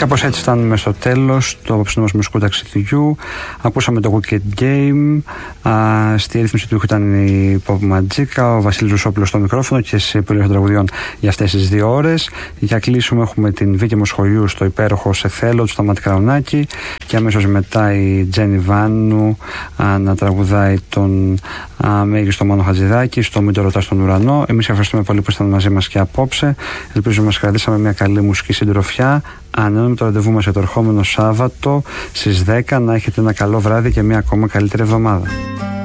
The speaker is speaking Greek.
Κάπως έτσι φτάνουμε στο τέλος του απόψινου μας μουσικού ταξιδιού. Ακούσαμε το Wicked Game. Στη ρύθμιση του ήχου ήταν η Pop Magica, ο Βασίλης Ρουσόπουλος στο μικρόφωνο και σε επιλογή των τραγουδιών για αυτές τις 2 ώρες. Για κλείσουμε έχουμε την Βίκη Μοσχολιού στο υπέροχο Σε Θέλω του Σταμάτη Καραουνάκη και αμέσως μετά η Τζένι Βάνου να τραγουδάει τον μέγιστο Μάνο Χατζηδάκη στο Μην το ρωτάς στον ουρανό. Εμείς ευχαριστούμε πολύ που ήσταν μαζί μας και απόψε. Ελπίζω μας κρατήσαμε μια καλή μουσική συντροφιά. Ανανεώνουμε το ραντεβού μας για το ερχόμενο Σάββατο στις 10. Να έχετε ένα καλό βράδυ και μια ακόμα καλύτερη εβδομάδα.